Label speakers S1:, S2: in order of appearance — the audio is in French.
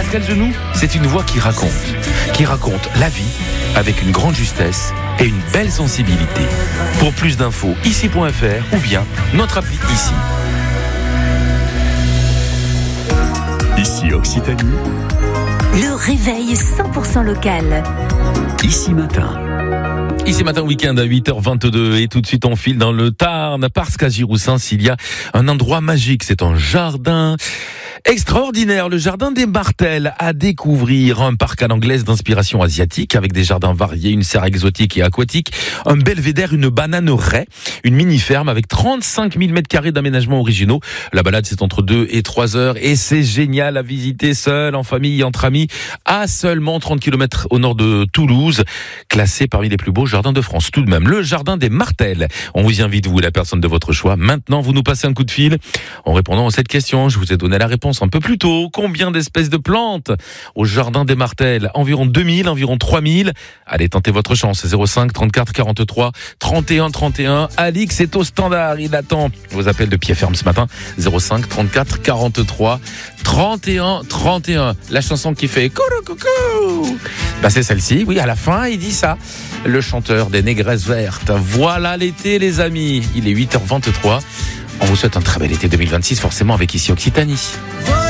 S1: Pascal Genoux, c'est une voix qui raconte la vie avec une grande justesse et une belle sensibilité. Pour plus d'infos, ici.fr ou bien notre appli Ici.
S2: Ici Occitanie.
S3: Le réveil 100% local.
S2: Ici matin.
S1: Ici matin week-end à 8h22 et tout de suite on file dans le Tarn parce qu'à Giroussens il y a un endroit magique, c'est un jardin extraordinaire, le jardin des Martels, à découvrir. Un parc à l'anglaise d'inspiration asiatique avec des jardins variés, une serre exotique et aquatique, un belvédère, une bananeraie, une mini-ferme avec 35 000 m² d'aménagements originaux. La balade c'est entre 2 et 3 heures et c'est génial à visiter seul, en famille, entre amis, à seulement 30 km au nord de Toulouse, classé parmi les plus beaux jardins de France. Tout de même, le jardin des Martels. On vous invite, vous, la personne de votre choix. Maintenant, vous nous passez un coup de fil en répondant à cette question. Je vous ai donné la réponse un peu plus tôt. Combien d'espèces de plantes au jardin des Martels? Environ 2000, environ 3000. Allez, tentez votre chance. 05 34 43 31 31. Alix est au standard. Il attend vos appels de pied ferme ce matin. 05 34 43 31 31. La chanson qui fait coucou. Bah, c'est celle-ci. Oui, à la fin, il dit ça. Le chanteur des Négresses Vertes. Voilà l'été, les amis. Il est 8h23. On vous souhaite un très bel été 2026, forcément avec Ici Occitanie.